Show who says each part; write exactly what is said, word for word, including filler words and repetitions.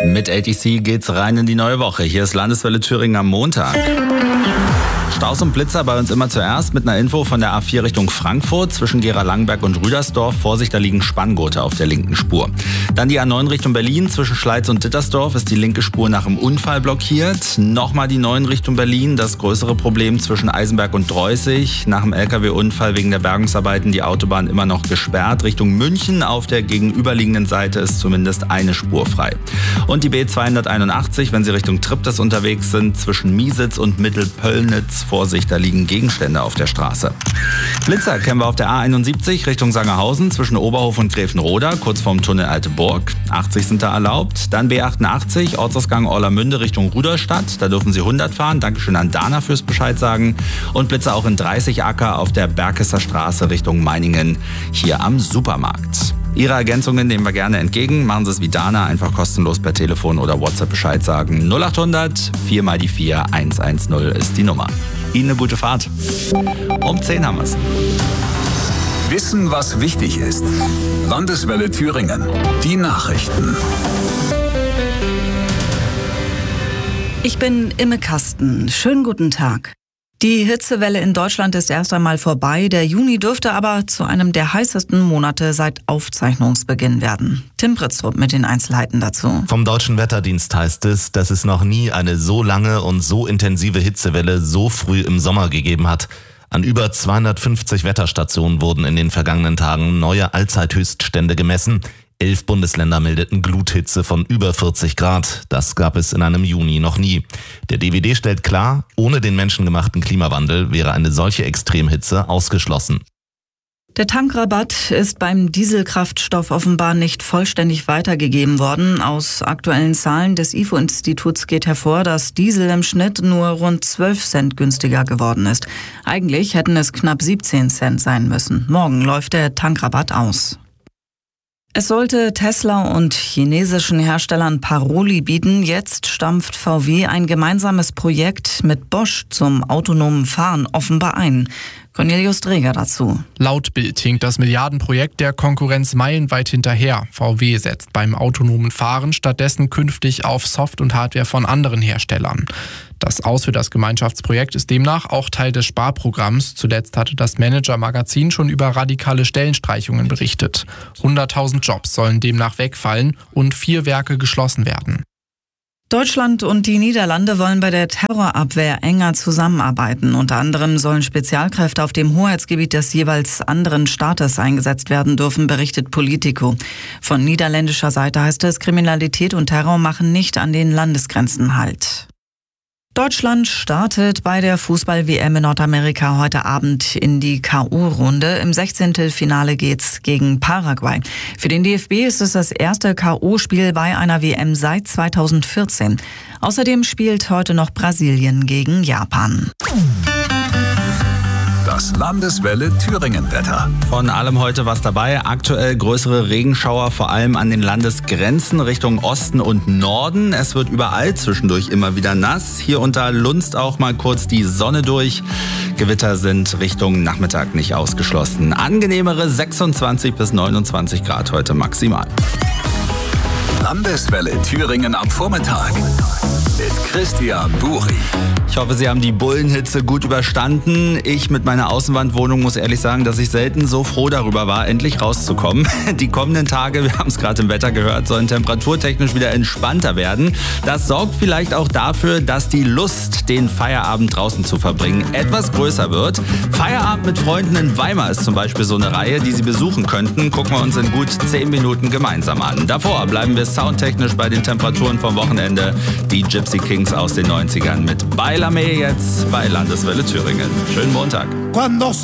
Speaker 1: Mit A T C geht's rein in die neue Woche. Hier ist Landeswelle Thüringen am Montag. Staus und Blitzer bei uns immer zuerst mit einer Info von der A vier Richtung Frankfurt zwischen Gera-Langenberg und Rüdersdorf. Vorsicht, da liegen Spanngurte auf der linken Spur. Dann die A neun Richtung Berlin zwischen Schleiz und Dittersdorf ist die linke Spur nach dem Unfall blockiert. Nochmal die neun Richtung Berlin, das größere Problem zwischen Eisenberg und Dreußig. Nach dem L K W-Unfall wegen der Bergungsarbeiten die Autobahn immer noch gesperrt. Richtung München auf der gegenüberliegenden Seite ist zumindest eine Spur frei. Und die B zweihunderteinundachtzig, wenn Sie Richtung Triptis unterwegs sind, zwischen Miesitz und Mittelpöllnitz. Vorsicht, da liegen Gegenstände auf der Straße. Blitzer kennen wir auf der A einundsiebzig Richtung Sangerhausen zwischen Oberhof und Gräfenroda, kurz vorm Tunnel Alte Burg. achtzig sind da erlaubt. Dann B achtundachtzig, Ortsausgang Orlamünde Richtung Rudolstadt. Da dürfen Sie hundert fahren. Dankeschön an Dana fürs Bescheid sagen. Und Blitzer auch in dreißig Acker auf der Berkesser Straße Richtung Meiningen, hier am Supermarkt. Ihre Ergänzungen nehmen wir gerne entgegen. Machen Sie es wie Dana, einfach kostenlos per Telefon oder WhatsApp Bescheid sagen. null achthundert vier mal die vier hundertzehn ist die Nummer. Ihnen eine gute Fahrt. Um zehn haben wir es.
Speaker 2: Wissen, was wichtig ist. Landeswelle Thüringen. Die Nachrichten.
Speaker 3: Ich bin Imme Kasten. Schönen guten Tag. Die Hitzewelle in Deutschland ist erst einmal vorbei. Der Juni dürfte aber zu einem der heißesten Monate seit Aufzeichnungsbeginn werden. Tim Pritztrup mit den Einzelheiten dazu.
Speaker 4: Vom Deutschen Wetterdienst heißt es, dass es noch nie eine so lange und so intensive Hitzewelle so früh im Sommer gegeben hat. An über zweihundertfünfzig Wetterstationen wurden in den vergangenen Tagen neue Allzeithöchststände gemessen. Elf Bundesländer meldeten Gluthitze von über vierzig Grad. Das gab es in einem Juni noch nie. Der D W D stellt klar, ohne den menschengemachten Klimawandel wäre eine solche Extremhitze ausgeschlossen.
Speaker 3: Der Tankrabatt ist beim Dieselkraftstoff offenbar nicht vollständig weitergegeben worden. Aus aktuellen Zahlen des I F O-Instituts geht hervor, dass Diesel im Schnitt nur rund zwölf Cent günstiger geworden ist. Eigentlich hätten es knapp siebzehn Cent sein müssen. Morgen läuft der Tankrabatt aus. Es sollte Tesla und chinesischen Herstellern Paroli bieten. Jetzt stampft V W ein gemeinsames Projekt mit Bosch zum autonomen Fahren offenbar ein. Cornelius Dreger dazu.
Speaker 5: Laut Bild hinkt das Milliardenprojekt der Konkurrenz meilenweit hinterher. V W setzt beim autonomen Fahren stattdessen künftig auf Soft- und Hardware von anderen Herstellern. Das Aus für das Gemeinschaftsprojekt ist demnach auch Teil des Sparprogramms. Zuletzt hatte das Manager-Magazin schon über radikale Stellenstreichungen berichtet. hunderttausend Jobs sollen demnach wegfallen und vier Werke geschlossen werden.
Speaker 3: Deutschland und die Niederlande wollen bei der Terrorabwehr enger zusammenarbeiten. Unter anderem sollen Spezialkräfte auf dem Hoheitsgebiet des jeweils anderen Staates eingesetzt werden dürfen, berichtet Politico. Von niederländischer Seite heißt es, Kriminalität und Terror machen nicht an den Landesgrenzen Halt. Deutschland startet bei der Fußball-W M in Nordamerika heute Abend in die K O-Runde. Im Sechzehntelfinale geht's gegen Paraguay. Für den D F B ist es das erste K O-Spiel bei einer W M seit zweitausendvierzehn. Außerdem spielt heute noch Brasilien gegen Japan.
Speaker 2: Das Landeswelle Thüringen-Wetter.
Speaker 1: Von allem heute was dabei. Aktuell größere Regenschauer, vor allem an den Landesgrenzen Richtung Osten und Norden. Es wird überall zwischendurch immer wieder nass. Hier unter lunzt auch mal kurz die Sonne durch. Gewitter sind Richtung Nachmittag nicht ausgeschlossen. Angenehmere sechsundzwanzig bis neunundzwanzig Grad heute maximal.
Speaker 2: Landeswelle Thüringen am Vormittag mit Christian Buri.
Speaker 1: Ich hoffe, Sie haben die Bullenhitze gut überstanden. Ich mit meiner Außenwandwohnung muss ehrlich sagen, dass ich selten so froh darüber war, endlich rauszukommen. Die kommenden Tage, wir haben es gerade im Wetter gehört, sollen temperaturtechnisch wieder entspannter werden. Das sorgt vielleicht auch dafür, dass die Lust, den Feierabend draußen zu verbringen, etwas größer wird. Feierabend mit Freunden in Weimar ist zum Beispiel so eine Reihe, die Sie besuchen könnten. Gucken wir uns in gut zehn Minuten gemeinsam an. Davor bleiben wir soundtechnisch bei den Temperaturen vom Wochenende. Die Gypsy Kings aus den neunzigern mit Bailame jetzt bei Landeswelle Thüringen. Schönen Montag.